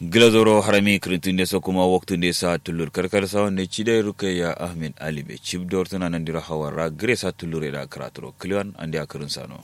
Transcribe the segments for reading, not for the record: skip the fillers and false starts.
Glazoro harami krintunde so kuma waktunde sa tulur karkar sa wanda chide rukaya Ahmed Ali be chip dortuna nandira hawara gresa tulure da karatro kliwan ande akarun sano.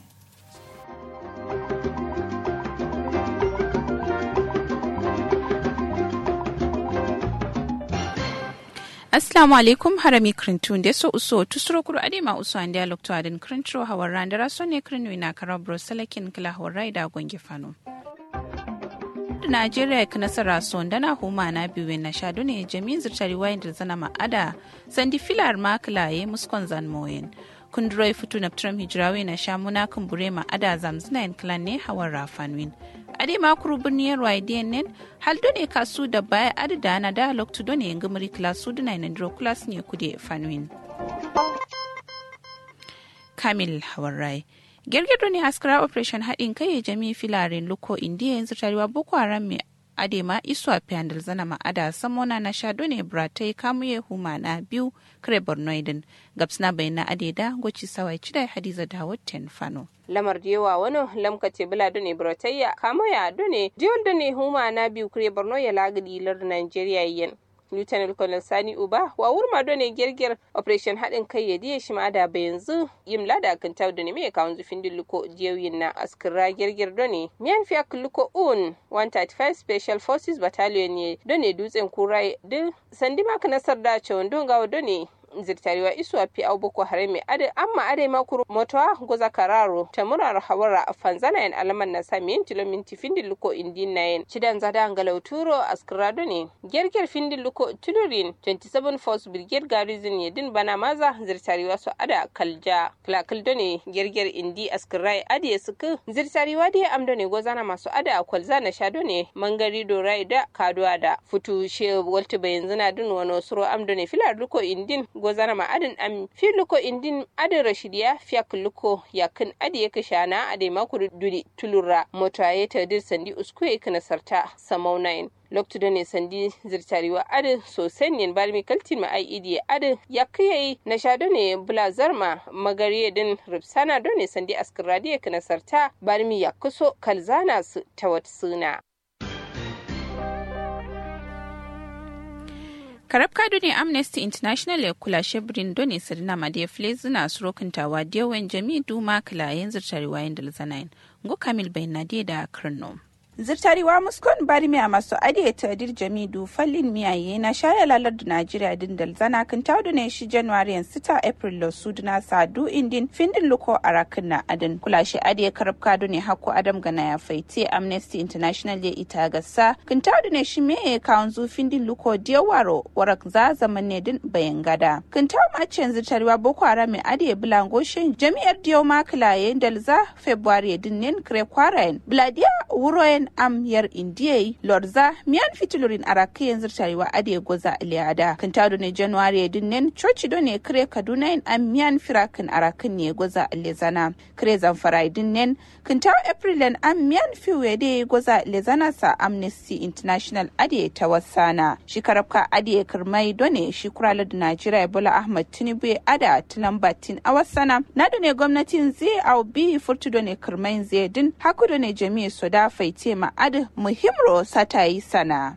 Assalamu alaikum harami krintun de so uso tusuro kuru adima uso ande lokto adin krintro hawara ndara so ne krinu ina karabro salakin kala hawara da gonge fano. Najeriya ka nasara son dana huma na biyu na shadu ne jami'in zirtari wayan da zana ma'ada sandi filar makilaye muskon zan moyen kundroi fitu na tram hijirawe na shamuna kumbure ma'ada zamzina yin klan ne hawan rafanwin ade makuru birniyar waidiyan nen haldo ne kasu da baya adida na da loktu do ne ngamuri klasu da 900 class ne kude fanwin Kamil Hawarai Gergedo ne askara operation haɗin kai jami'in filarin luko indiya yanzu tarewa boko haram mai adema iswa fiyandal zana ma'ada samona na shado ne bratai kamuye huma na biyu kare bornoidin gabsna bai na adeda goci sawai cidai hadiza dawud ten fano lamar da yawa wani lamkace bila done bratayya kamuya done diol done huma na biyu kare borno ya lagadi lar nigeria yen Lieutenant Colonel Sani Uba wa wurma done gerger operation haɗin kai ya diya shi ma'ada ba yanzu yim lada kan taw da ne me kawun zufin dilluko diyoyin na askira gerger done miyan fiya kulluko un 135 Special Forces Battalion ne done dutsen kurai din sandi maka nasar da cewon don gawa done zirtarewa isu a fi abubuwa harami ade amma ade makuru motowa goza kararo ta murar hawara a fanzana yan alaman na sami kilominti findin luko indin na yin cidan zada angalau turo askrado ne gerger findin luko tulurin 27 Force Brigade Garrison yedin bana maza zirtarewa su ada kalja klakaldo ne gerger indi askrai ade suku zirtarewa dai amdo ne gozana masu ada kwalza na shado ne mangari dorai da kaduwa da futu she walti bayan zina dun wano suro amdo ne filar luko indin gozana ma adin am fi luko indin adin rashidiya fiyak luko yakin adi ya kashana ade makuru duri tulura motaye ta dir sandi uskue kana sarta samau 9 loktu da ne sandi zirtariwa adin sosai ne balmi kaltin ma idi adin ya kiyaye na shado ne blazarma magariye din ripsana do ne sandi askradiya kana sarta balmi ya kuso kalzana su tawatsuna Karab kado ne Amnesty International ya kula shibirin doni sirna madiya flezina surokintawa diyawan jami'in duma kilayen zirtarewa yin dalzanayin. Ngo Kamil bai nadiya da Kirno. Zirtarewa muskon bari miya masu adiya ta dir jami'u fallin miyaye na shaya lalar da Najeriya din dalzana kan taudu ne shi January 6 April lo suduna sadu indin findin luko arakin na adin. Kula shi adiya karab kado ne hako Adam Gana ya faiti Amnesty International ya ita gasa kan taudu ne shi meye kawun zu findin luko diyawaro warak za zaman ne din bayan gada. Kan tawu macen zirtarewa Boko Haram mai adiya bilangoshin jami'ar diyo makilaye dalza February din nin kre kwarayen. Bladiya wuroyen amyar indiyai lorza miyan fitilurin araki yanzu tarewa ade goza aliyada kan tado ne january dinnen coci do ne kire kaduna in miyan firakin arakin ne goza alezana kire zamfara dinnen kan tawo april an miyan fiwe de goza alezana sa Amnesty International ade tawassana shi karabka ade kirmai do ne shi kurala da Najeriya Bola Ahmed Tinubu ada tilambatin awasana na do ne gwamnatin zai au bi furtu do ne kirmai zai din haku do ne jami'a soda faite ma'ad muhimro satayi sana.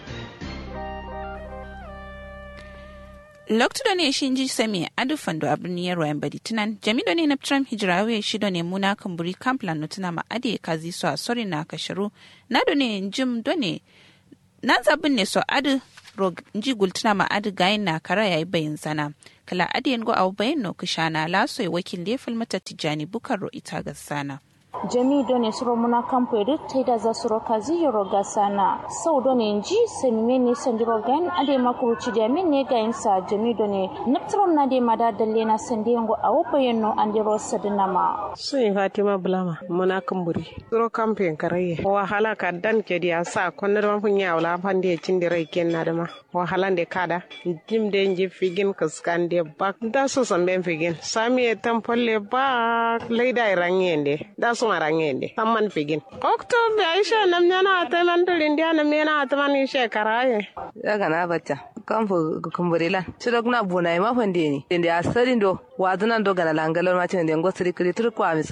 Lokto ne shi ji sami adu fando a birniyar wayan badi tunan jami'o ne na Trump hijirawe shi ne muna kamburi kamplan no tuna ma'ade kazi so a sori na kasharu na do ne jim do ne na zabin ne so adu rog nji gultuna ma'adu gayin na kara yayi bayin sana kala adiyan go aw bayin no kishana laso ya wakil lefil mata tijani bukaro ita ga sana. Jami done suro muna kampo edu teda za suro kazi yoroga sana sau done nji semimeni sandiro gan ade makuru chidi ne gain sa jami done naptron na de mada dalle na sandengo awopo yenno andiro sadinama Sui Fatima Bulama muna kamburi suro kampen karaye wahala ka dan ke dia sa konner man funya wala pande cindire ken na dama wahala de kada jimde nji figin kaskande bak da so samben figin sami e tampolle ba leida irangende da so marangende samman figin oktobe aisha namnyana ataman tulindia namnyana ataman ishe karaye daga na bata kamfu kumburila chirok na buna ma fande ni inde asarin do wadunan do gana langalar ma tin dengo sirikri tur kwa mison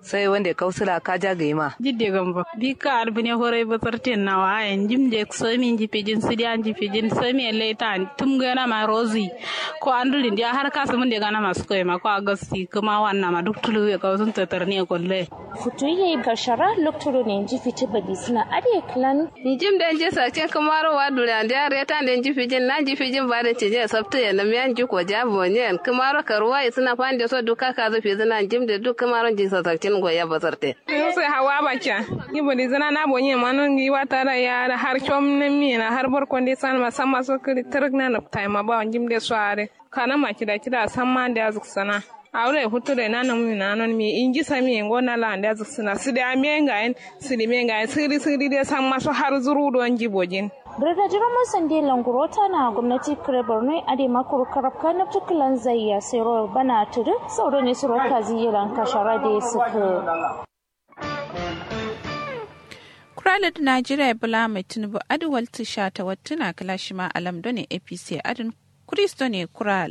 sai wanda kausula ka ja gaima jidde gamba bi ka arbine hore basarten na wa en jimde so min jipijin sidian jipijin so mi leitan tum gana ma rozi ko andulin dia har kasu mun de gana masu koy ma ko agasti kuma wannan ma duk tulu ya kawsun tatarni ko le futuye gashara loktoro ne jifiti badi suna ade clan ni jim da je sace kamaro wa dure da reta da jifijin na jifijin ba da cije sabta ya nam yan ji ko jabo ne kamaro karuwa suna fande so duka ka zafi zina jim da duk kamaro ji sakin go ya basarte sai hawa bacha ni bodi zina na bonye manon gi wata da ya har chom ne mi na har barkon de san ma sama so kiri tark na na time ba jim de soare kana ma kida san ma da azuk sana aure hutu da na nan na non mi inji sami ngona la da azuk sana su da menga en siri de san ma so har zuru don jibojin Brigadier Jiromo Sande Langurota na gwamnati kare Borno ade makuru karabka na tukulan zayya sero bana tudu sauro ne suro kazi yiran kashara da suka. Kuralar Najeriya Bola mai Tinubu Adwal Tisha ta wattuna kalashima alamdo ne APC adin Kristo ne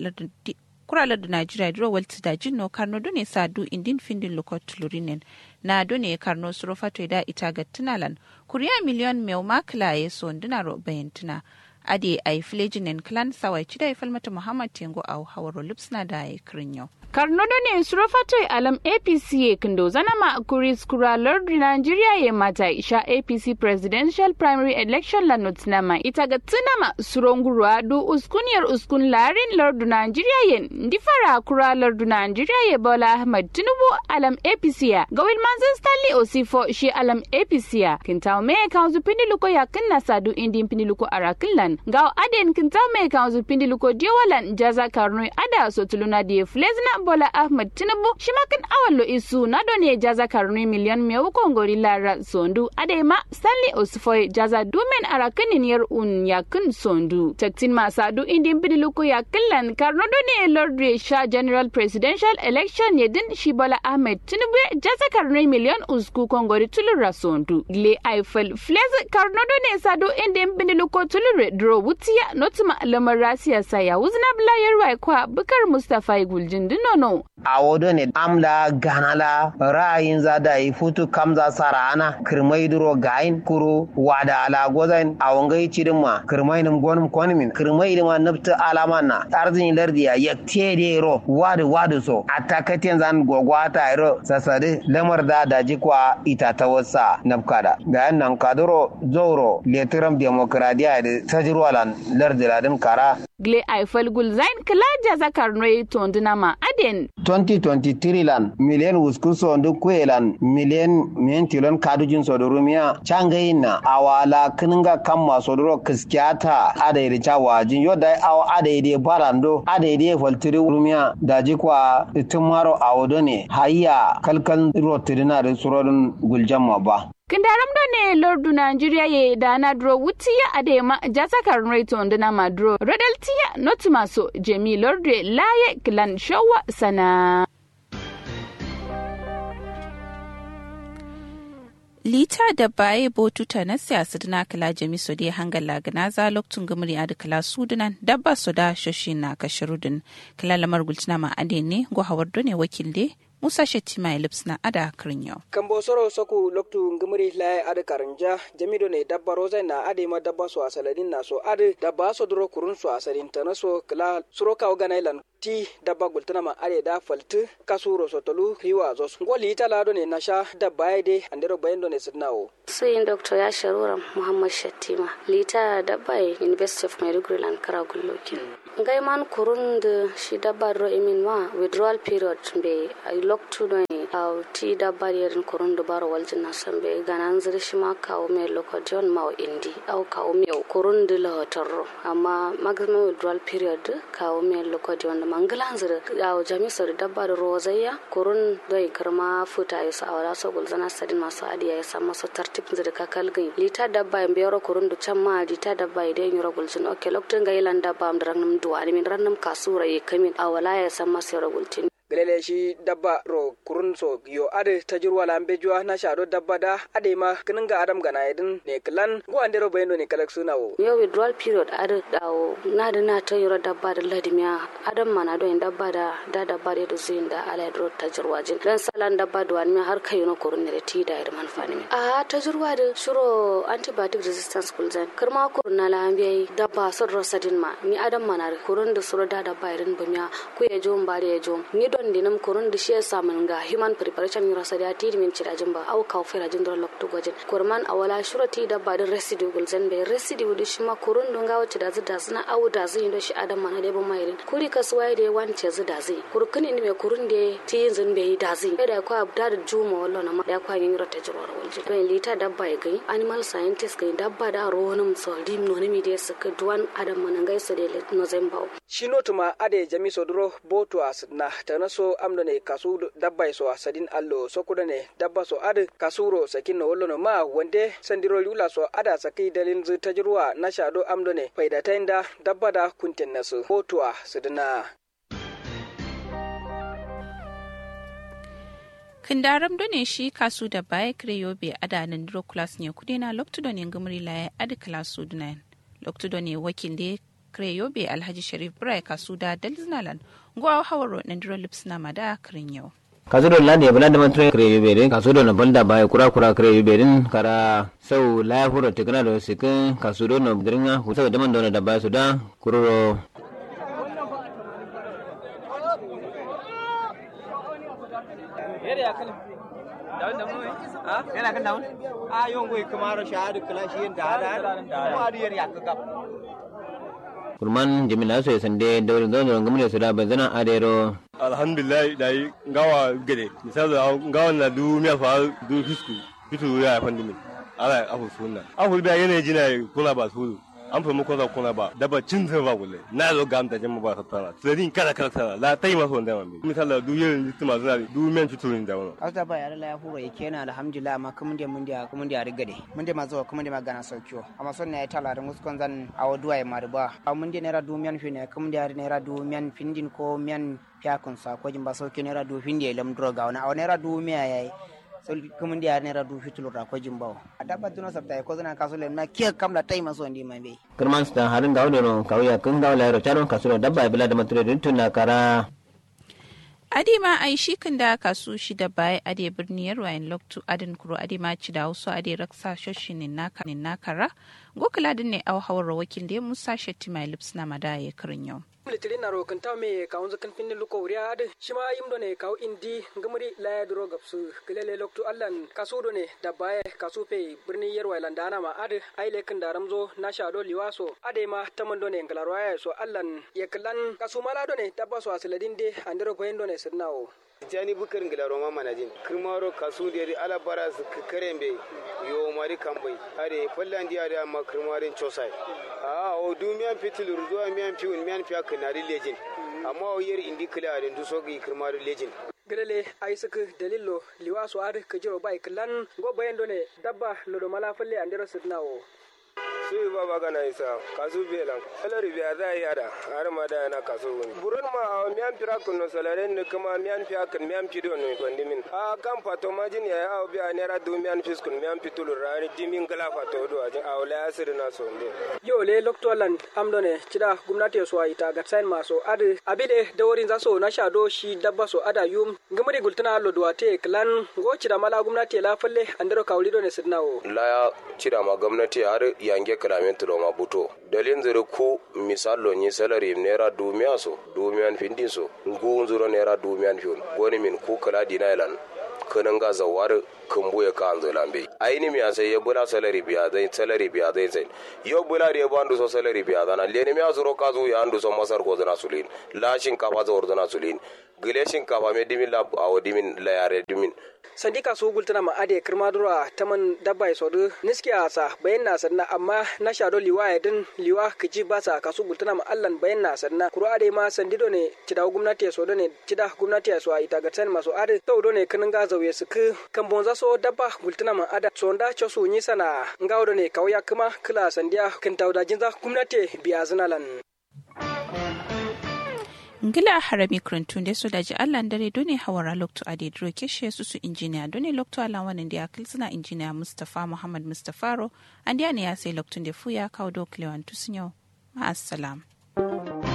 kuralar da Najeriya duro walti da jinno karno done sadu indin findin lokot lurinen na done karno surofato da ita ga tunalan kuriya miliyon meu maklaye so ndina ro bayantuna ade ay flejinen clan sawai chida falmata Muhammad Tengo au hawaro lipsna da ay krinyo karno done surofato alam APC kindo zanama kuris kuralar da Najeriya ye mata isha APC presidential primary election la notnama ita ga tunama surongurwa du uskuniyar uskun larin lardu Najeriya yen ndifara kuralar du Najeriya ye Bola Ahmed Tinubu alam APC ya gawil manzan Stanley Osifo shi alam APC ya kintaw me kanzu pindiluko ya kinna sadu indin pindiluko arakinlan gaw aden kintaw me kanzu pindiluko diwalan jaza karno ada sotuluna die flezna Bola Ahmed Tinubu shimakin awallo isu na done jaza karno miliyan mewu kongori lara sondu adema Stanley Osifo jaza dumen arakinin yar un yakin sondu taktin masadu indin pindiluko ya killan karno done Lord Sha General Presidential Election yedin shi Bola Ahmed Tinubu jaza karno miliyan usku kongori tulura sondu gle Eiffel flez karno done sadu indin pindiluko tulure dro wutiya notuma lamar rasiya saya wuzna blayar wai kwa Bukar Mustafa Guljin dinono awodo ne amla ganala ra'ayin zada yi futu kamza sarana kirmai duro gain kuro wada ala gozan awangai cidin kirmai nim gonum konmin kirmai ma nafta alamanna arzin lardiya yakte de ro wadu so atakaten zan gogwata ro sasade lamar da daji kwa ita tawassa nafkada ga nan kaduro zoro letram demokradiya da tajirwalan lardiladin kara gle Eiffel Gulzain kala jaza karno tondinama aden 2023 lan miliyan uskuso ndu kwelan miliyan mentilon kadujin sodorumiya changayina awala kininga kamma sodoro kiskiata adaide chawajin yoda awa adaide balando adaide voltiri rumiya daji kwa tumaro awodone hayya kalkan rotirina da surodun guljamma ba kindaram ne lordu Nigeria ye dana dro wutiya adema jasa karnreto ndana madro redaltiya notmaso jemi lordu laye klan shawa sana lita da baye botuta na siyasa na kala jami so dai hangala gana za loktun gumri ad kala sudunan dabba so da shoshi na kashrudin kala lamar gultina ma ade ne go hawardo ne wakilde Musa Shetima Elips na ada karinyo. Kambo soro soku loktu ngumri lai ada karanja jamido ne dabba roza na ade ma dabba so asaladin na so ade dabba so duro kurun so asalin tana so kala suro ka ganailan ti dabba gultana ma ade da faltu kasuro so tolu hiwa zo ngoli itala do ne nasha dabba ide andero bayendo ne sidnawo. Suyin Dr. Yasharura Muhammad Shetima lita dabba University of Maiduguri lan Karagullokin. Ngai man kurun de shi dabba ro emin ma withdrawal period be loktu do ni aw ti dabba yerin kurun do baro waljina sambe ganan zir shi ma kawo me lokodion ma indi aw kawo me kurun de la torro amma maximum withdrawal period kawo me lokodion da mangalan zir aw jami sar dabba ro rozaya kurun do karma futa yasa awara so gulzana sadin masu adiya yasa masu tartib zir ka kalgai lita dabba be yoro kurun do chamma lita dabba ide nyoro gulzin okay loktu ngai landa bam drang duwani min rannam kasura ye kamin awala ya san masa ragultin galele shi dabba ro kurun so yo ade tajirwa lambe juwa na shado dabba da ade ma kininga adam gana yedin ne klan go andero bayno ne kalak sunawo yo withdrawal period ade dawo na da na tayiro dabba da ladimiya adam mana do in dabba da dabba da zinda ala dro tajirwa jin dan salan dabba do an har kayo kurun ne ti da man fani a tajirwa da shuro antibiotic resistance kulzan karma kurun na lambe dabba so rosadin ma ni adam mana kurun da suro da dabba irin bamiya ku ya jom bare ya jom ni don dinam kurun da shi ya samun ga human preparation ni rosada ti min cirajin ba au ka fera jin dro lokto gojin kurman awala shuro ti dabba da residue kulzan be residue da shi ma kurun don ga wacce da zida suna au da zin do shi adam mana da ba mai kuri kasuwa da wance zida zai kurkuni ne me kurun da ti yin zin be da zai da ko abda da juma wallo na ma da ko yin rota jirwar walji to lita dabba ya gai animal scientist gai dabba da ronum so dim no ne mi da suka duwan adam mana gai so da no zembaw shi notuma ade jami sodro boto asna tanaso amdone kasu dabba so asadin allo so kudane dabba so ade kasuro sakin no wallo no ma wande sandiro lula so ada sakai dalin zu tajruwa na shado amdone faida tainda dabba da kuntin nasu boto asdina kindaram done shi kasu da baya kreyobe adanan dro class ne kudena lokto don ngumri la ad class sudnan lokto don wakil de kreyobe alhaji sharif brai kasu da dalznalan go hawaro nan dro lipsna mada krinyo kasu don lande bala da mantre kreyobe den kasu don balda baya kura kreyobe den kara sau la huro tikna do sikin kasu don dringa husa da man don da baya suda kuroro yana kan daun a yongo kamaro shahadu klashi da kuma adiyar ya kakap kurman jami'a so sande dawrin don gamne su da bazana adero alhamdulillah dai ngawa gede misali ngawa na du miya fa du fitu ya fandimi ala afu sunna afu da yana jina kula ba su an fa muku da kuna ba da ba cin ba gulle na zo ga amta jama'a ba ta tsarin kala la tai ma so da mami misali du yin jitima zari du men fiturin da wannan asta ba ya la huro yake na alhamdulillah ma kuma da rigade mun da ma zo kuma da magana saukiyo amma son ne ya tala da muskon zan awaduwa ya marba mun da naira du men fi ne kuma da naira du men findin ko men fiakun sa ko jin ba sauki naira du finde lam droga wana naira du me yayi so kuma da naira du fitul ra ko jin bawo adaba tuno sabta ko zana kasule na kiya kamla tai maso ndi mambe kurman sta harin da wodo kawya kun ga wala ro charon kasulo dabba bila da mature din tunna kara adima ai shikin da kasu shi da bai ade birniyar wayan loktu adin kuro adima ci da wasu ade raksa shoshinin nakara gokula din ne au hawar wakil da musa shetti mai lipsna madaye kirin yau military na rokan ta me ka unza kan pinni luko wuriya ade shima yimdo ne ka indi ngamuri la dro gapsu kelele loktu allan kasudo ne da baye kasupe birni yerwa landana ma ade aile kan daramzo na shado liwaso ade ma tamando ne ngalarwaya so allan yeklan kasu malado ne tabaso asladin de andero ko endo ne sirnawo jani bukar ngilaro ma manajin kirmaro kasu de ala bara su karembe yo mari kambai are fallandi ada ma kirmarin chosai o dumiyan fitil ruwa miyan fiun miyan fiya kanari lejin amma o yer indi kila da duso gi kirmarin lejin gelele ay saka dalillo liwaso ada kajiro bai klan go bayendo ne dabba lodo mala falle andero sidnawo su baba kana isa kasu belan salari biya za yi ada har ma da na kasu wani burun ma a miyan fira kun no salaren ne kuma miyan fiya kan miyan fido no kondimin a kan fato majin ya a biya naira du miyan fiskun miyan fitul rani dimin gala fato do ajin a wala asir na so nde yo le loktolan amdo ne cida gumnati so ita gatsain maso ade abide daworin zaso na shado shi dabba so ada yum gumri gultana lo duwate klan go cida mala gumnati la falle andero kawlido ne sidnawo la cida ma gumnati har yange kalamento do ma buto dalin zero ku misallo ni salary nera dumiya so dumiyan findin so ngu zuro nera dumiyan fiun goni min ku kala dinailan kanan ga zawar kumbu ya kan zolambe aini mi asai ya bula salary biya zai sai yo bula de bandu so salary biya dana leni mi azuro kazu ya andu so masar ko zana sulin lashin kafa zo ordana sulin gileshin kafa me dimin la awdimin la yare dimin sandika su gultana ma ade kirmadura taman dabbai sodu niski asa bayan na sanna amma na shado liwa din liwa kiji basa kasu gultana ma allan bayan na sanna kuro ade ma sandido ne cida gwamnati sodo ne cida gwamnati so a ita gatan maso ade tawdo ne kanin ga zauye su kan bonza so dabba gultana ma ada sonda chosu ni sana ngawdo ne kawya kuma kila sandiya kin tawda jinza gwamnati biya zinalan ngila harami krantun da su daji Allah dare dole hawara lokto ade dro keshe su injiniya dole lokto alawan da ya kilsina injiniya Mustafa Muhammad Mustafaro an ne ya sai loktun da fuya kawo doklewan tusinyo ma assalam